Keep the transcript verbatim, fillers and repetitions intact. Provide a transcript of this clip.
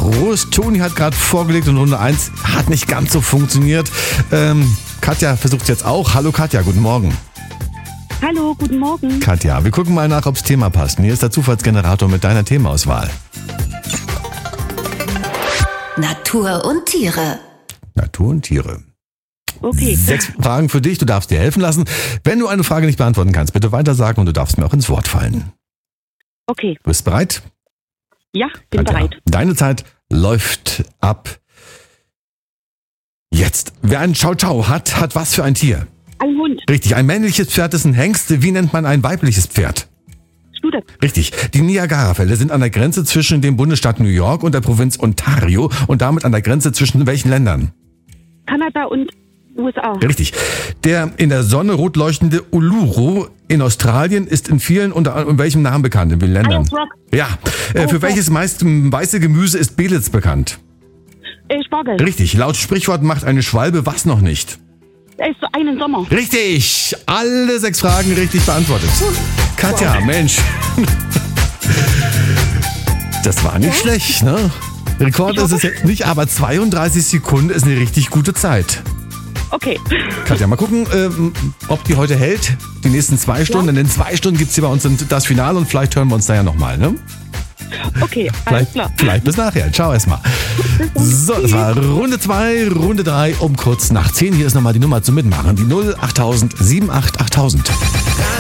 Prost. Toni hat gerade vorgelegt und Runde eins hat nicht ganz so funktioniert. Ähm, Katja versucht es jetzt auch. Hallo Katja, guten Morgen. Hallo, guten Morgen. Katja, wir gucken mal nach, ob das Thema passt. Hier ist der Zufallsgenerator mit deiner Themaauswahl. Natur und Tiere. Natur und Tiere. Okay. Sechs Fragen für dich, du darfst dir helfen lassen. Wenn du eine Frage nicht beantworten kannst, bitte weiter sagen und du darfst mir auch ins Wort fallen. Okay. Du bist bereit? Ja, bin Katja, bereit. deine Zeit läuft ab jetzt. Wer einen Ciao-Ciao hat, hat was für ein Tier? Ein Hund. Richtig, ein männliches Pferd ist ein Hengst. Wie nennt man ein weibliches Pferd? Stute. Richtig, die Niagarafälle sind an der Grenze zwischen dem Bundesstaat New York und der Provinz Ontario und damit an der Grenze zwischen welchen Ländern? Kanada und U S A. Richtig. Der in der Sonne rot leuchtende Uluru in Australien ist in vielen unter in welchem Namen bekannt? In welchen Ländern? Ayers Rock. Ja. Äh, für welches meist weiße Gemüse ist Belitz bekannt? Äh, Spargel. Richtig. Laut Sprichwort macht eine Schwalbe was noch nicht? Er ist so einen Sommer. Richtig. Alle sechs Fragen richtig beantwortet. Katja, Mensch. Das war nicht schlecht, ne? Rekord ist es jetzt nicht, aber zweiunddreißig Sekunden ist eine richtig gute Zeit. Okay. Katja, mal gucken, ähm, ob die heute hält. Die nächsten zwei Stunden. Denn in zwei Stunden gibt es hier bei uns das Finale und vielleicht hören wir uns da ja nochmal, ne? Okay, alles Vielleicht, klar. vielleicht bis nachher. Ciao erstmal. So, das war Runde zwei, Runde drei um kurz nach zehn. Hier ist nochmal die Nummer zum Mitmachen. Die null acht null null sieben acht achttausend.